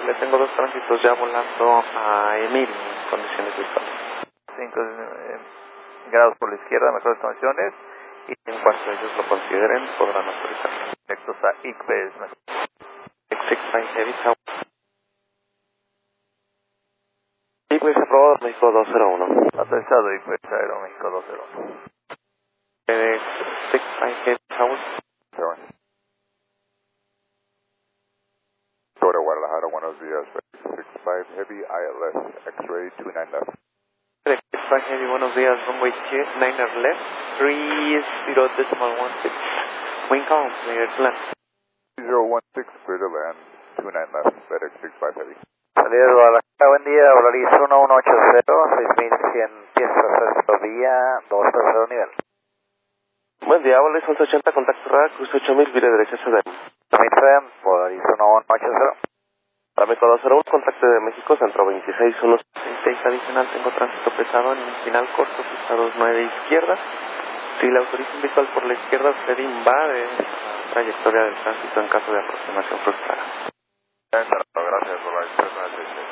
Le tengo dos tránsitos ya volando a Emil en condiciones virtuales. 5 grados por la izquierda, mejores condiciones. Y en cuanto ellos lo consideren, podrán autorizar. Directos a ICPES. X65 Heavy Tower. ICPES aprobado, México 201. Autorizado ICPES Aero México 201. X65 Heavy Tower. Florida, Guadalajara, buenos días. 65 Heavy ILS, X-ray 29 left. X65 Heavy, buenos días. Runway 9 left, 30.16. Wind calm, clear to land. 3016, clear to land, 29 left, FedEx 65 Heavy. Salida de Guadalajara, buen día, Volaris 1180, 6100 pies sexto vía, 230 nivel. Buen día, Volaris 1180, contacto radar, cruce 8000, vire derecha CDM. Volaris 1180. México 201, contacto de México, centro 26, 166 adicional, tengo tránsito pesado en final corto, pista 29 izquierda. Si le autoriza visual por la izquierda, usted invade la trayectoria del tránsito en caso de aproximación frustrada. Gracias, Volaris 396.